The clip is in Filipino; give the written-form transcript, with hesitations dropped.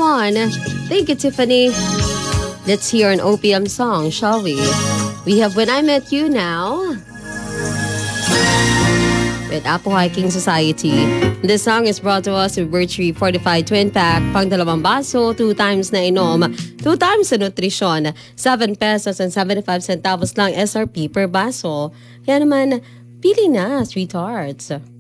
one. Thank you, Tiffany. Let's hear an OPM song, shall we? We have When I Met You now with Apple Hiking Society. This song is brought to us with Birchtree Fortified Twin Pack. Pang dalawang baso, 2 times na inom, 2 times sa nutrisyon. 7 pesos and 75 centavos lang SRP per baso. Kaya naman, pili na, sweethearts.